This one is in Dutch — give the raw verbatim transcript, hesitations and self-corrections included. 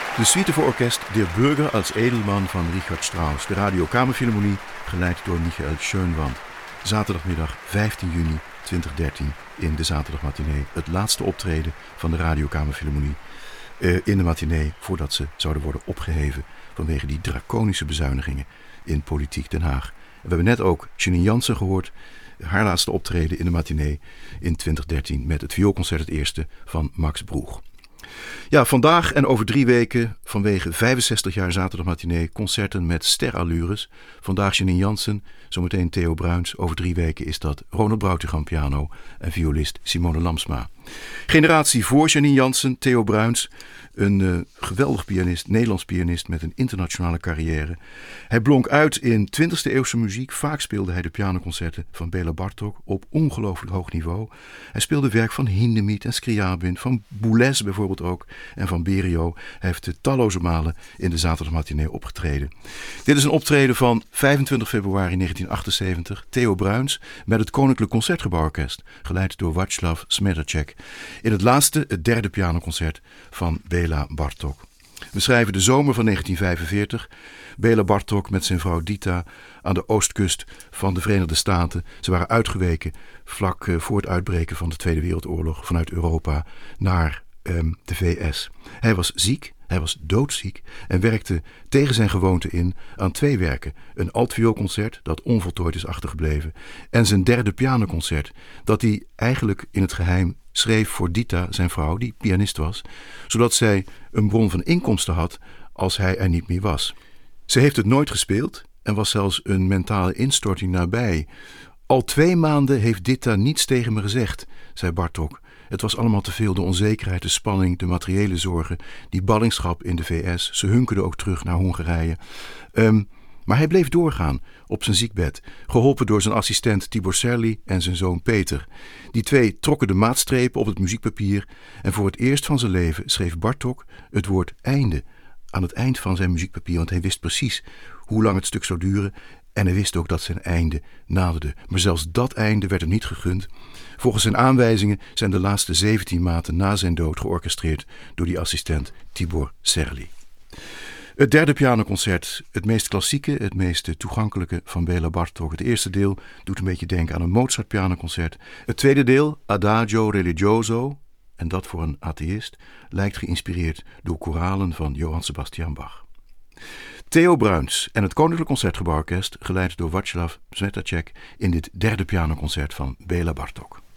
De suite voor orkest Der Bürger als Edelman van Richard Strauss. De Radiokamerfilharmonie, geleid door Michael Schönwand. Zaterdagmiddag vijftien juni tweeduizend dertien in de zaterdagmatinee. Het laatste optreden van de Radiokamerfilharmonie uh, in de matinee voordat ze zouden worden opgeheven vanwege die draconische bezuinigingen in Politiek Den Haag. We hebben net ook Janine Jansen gehoord. Haar laatste optreden in de matinee in twintig dertien met het vioolconcert, het eerste van Max Broeg. Ja, vandaag en over drie weken vanwege vijfenzestig jaar zaterdagmatinee concerten met sterallures. Vandaag Janine Jansen, zometeen Theo Bruins. Over drie weken is dat Ronald Brautigam piano en violist Simone Lamsma. Generatie voor Janine Jansen, Theo Bruins. Een uh, geweldig pianist, Nederlands pianist met een internationale carrière. Hij blonk uit in twintigste eeuwse muziek. Vaak speelde hij de pianoconcerten van Béla Bartók op ongelooflijk hoog niveau. Hij speelde werk van Hindemith en Scriabin, van Boulez bijvoorbeeld ook en van Berio. Hij heeft de talloze malen in de zaterdagmatinee opgetreden. Dit is een optreden van vijfentwintig februari negentien achtenzeventig. Theo Bruins met het Koninklijk Concertgebouworkest, geleid door Václav Smederček. In het laatste, het derde pianoconcert van Béla Bartók. We schrijven de zomer van negentien vijfenveertig. Béla Bartók met zijn vrouw Dita aan de oostkust van de Verenigde Staten. Ze waren uitgeweken vlak voor het uitbreken van de Tweede Wereldoorlog vanuit Europa naar um, de V S. Hij was ziek, hij was doodziek en werkte tegen zijn gewoonte in aan twee werken. Een altvioolconcert dat onvoltooid is achtergebleven en zijn derde pianoconcert dat hij eigenlijk in het geheim schreef voor Dita, zijn vrouw, die pianist was, zodat zij een bron van inkomsten had als hij er niet meer was. Ze heeft het nooit gespeeld en was zelfs een mentale instorting nabij. Al twee maanden heeft Dita niets tegen me gezegd, zei Bartók. Het was allemaal te veel, de onzekerheid, de spanning, de materiële zorgen, die ballingschap in de V S. Ze hunkerden ook terug naar Hongarije. Um, maar hij bleef doorgaan op zijn ziekbed, geholpen door zijn assistent Tibor Serli en zijn zoon Peter. Die twee trokken de maatstrepen op het muziekpapier en voor het eerst van zijn leven schreef Bartók het woord einde aan het eind van zijn muziekpapier, want hij wist precies hoe lang het stuk zou duren en hij wist ook dat zijn einde naderde. Maar zelfs dat einde werd hem niet gegund. Volgens zijn aanwijzingen zijn de laatste zeventien maanden na zijn dood georchestreerd door die assistent Tibor Serli. Het derde pianoconcert, het meest klassieke, het meest toegankelijke van Béla Bartók. Het eerste deel doet een beetje denken aan een Mozart pianoconcert. Het tweede deel, Adagio Religioso, en dat voor een atheïst, lijkt geïnspireerd door koralen van Johann Sebastian Bach. Theo Bruins en het Koninklijk Concertgebouworkest, geleid door Václav Smederček in dit derde pianoconcert van Béla Bartók.